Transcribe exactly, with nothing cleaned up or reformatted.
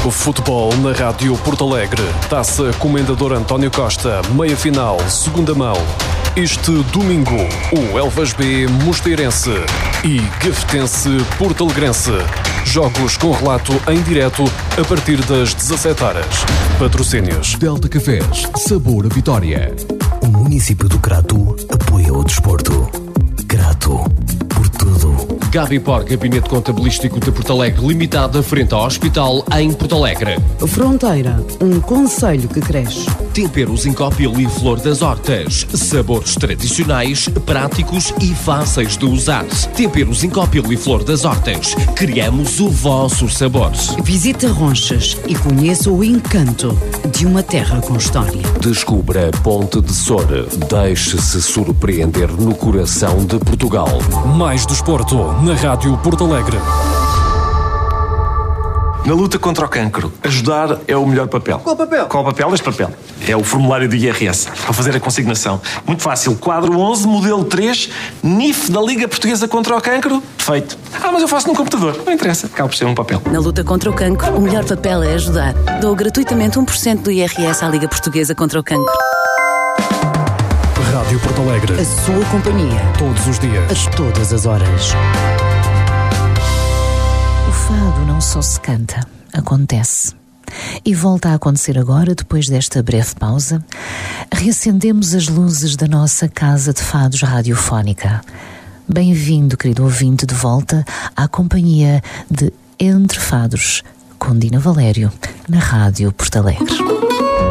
O futebol na Rádio Porto Alegre. Taça Comendador António Costa, meia-final, segunda mão. Este domingo, o Elvas B Mosteirense e Gafetense Portalegrense. Jogos com relato em direto a partir das dezassete horas. Patrocínios: Delta Cafés, sabor a vitória. O município do Crato apoia o desporto. Crato, por tudo. Gabipor, Gabinete Contabilístico de Porto Alegre Limitada, frente ao Hospital, em Porto Alegre. Fronteira, um concelho que cresce. Temperos Incópil e Flor das Hortas. Sabores tradicionais, práticos e fáceis de usar. Temperos Incópil e Flor das Hortas. Criamos o vosso sabor. Visita Ronchas e conheça o encanto de uma terra com história. Descubra Ponte de Sor. Deixe-se surpreender no coração de Portugal. Mais desporto na Rádio Porto Alegre. Na luta contra o cancro, ajudar é o melhor papel. Qual papel? Qual papel? Este papel. É o formulário do I R S, para fazer a consignação. Muito fácil. Quadro onze, modelo três, N I F da Liga Portuguesa contra o Cancro. Feito. Ah, mas eu faço num computador. Não interessa. Acaba por ser um papel. Na luta contra o cancro, o melhor papel é ajudar. Dou gratuitamente um por cento do I R S à Liga Portuguesa contra o Cancro. Rádio Porto Alegre. A sua companhia. Todos os dias. A todas as horas. O fado não só se canta, acontece. E volta a acontecer agora, depois desta breve pausa. Reacendemos as luzes da nossa casa de fados radiofónica. Bem-vindo, querido ouvinte, de volta à companhia de Entre Fados, com Dina Valério, na Rádio Porto Alegre.